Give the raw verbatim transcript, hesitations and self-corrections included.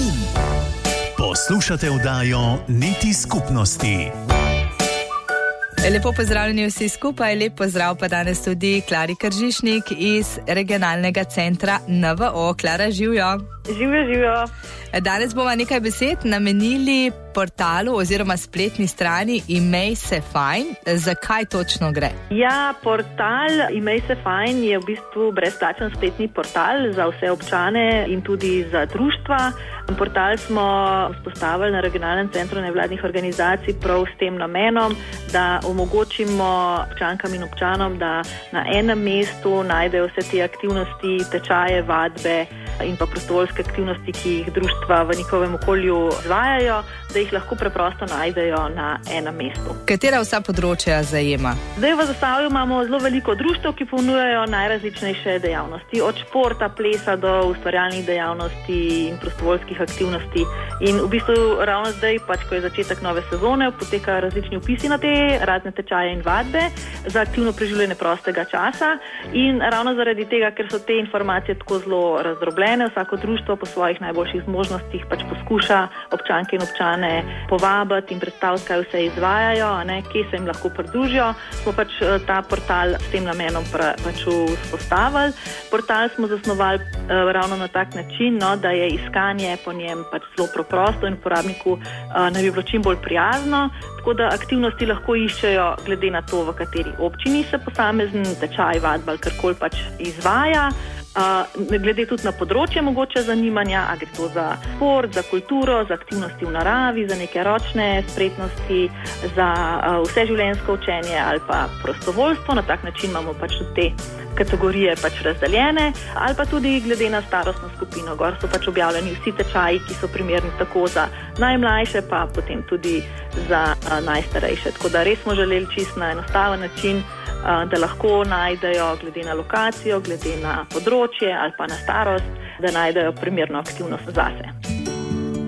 Poslušate oddajo Niti skupnosti. Lepo pozdravljeni vsi skupaj, lep pozdrav pa danes tudi Klari Kržišnik iz regionalnega centra N V O. Klara, živjo. Živjo, živjo. Danes bomo nekaj besed namenili portalu oziroma spletni strani Imej se fajn. Zakaj točno gre? Ja, portal Imej se fajn je v bistvu brezplačen spletni portal za vse občane in tudi za društva. Portal smo vzpostavili na regionalnem centru nevladnih organizacij prav s tem namenom, da omogočimo občankam in občanom, da na enem mestu najdejo vse te aktivnosti, tečaje, vadbe in pa prostovoljske aktivnosti, ki jih društva v njihovem okolju izvajajo, da jih lahko preprosto najdejo na enem mestu. Katera vsa področja zajema? Zdaj v Zasavju imamo zelo veliko društev, ki ponujajo najrazličnejše dejavnosti, od športa, plesa do ustvarjalnih dejavnosti in prostovoljskih aktivnosti. In v bistvu ravno zdaj, pač ko je začetek nove sezone, potekajo različni vpisi na te razne tečaje in vadbe za aktivno preživljanje prostega časa. In ravno zaradi tega, ker so te informacije tako zelo razdrobljene, vsako društvo po svojih najboljših zmožnostih pač poskuša občanke in občane povabiti in predstaviti, kaj vse izvajajo, a ne, kje se jim lahko pridružijo, smo pač ta portal s tem namenom pač vzpostavili. Portal smo zasnovali uh, ravno na tak način, no, da je iskanje po njem pač zelo preprosto in uporabniku uh, ne bi bilo čim bolj prijazno, tako da aktivnosti lahko iščejo glede na to, v kateri občini se posamezen tečaj, vadba ali karkoli pač izvaja. Uh, glede tudi na področje mogoče zanimanja, a gre to za šport, za kulturo, za aktivnosti v naravi, za neke ročne spretnosti, za uh, vseživljenjsko učenje ali pa prostovoljstvo. Na tak način imamo pač tudi te kategorije pač razdeljene, ali pa tudi glede na starostno skupino. Gor so pač objavljeni vsi tečaji, ki so primerni tako za najmlajše, pa potem tudi za uh, najstarejše. Tako da res smo želeli čisto na enostaven način, da lahko najdejo glede na lokacijo, glede na področje ali pa na starost, da najdejo primerno aktivnost zase.